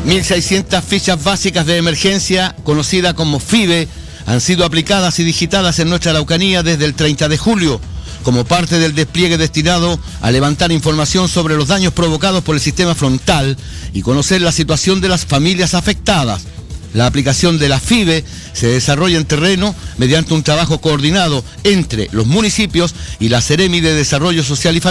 1.600 fichas básicas de emergencia, conocida como FIBE, han sido aplicadas y digitadas en nuestra Araucanía desde el 30 de julio, como parte del despliegue destinado a levantar información sobre los daños provocados por el sistema frontal y conocer la situación de las familias afectadas. La aplicación de la FIBE se desarrolla en terreno mediante un trabajo coordinado entre los municipios y la Seremi de Desarrollo Social y Familiar.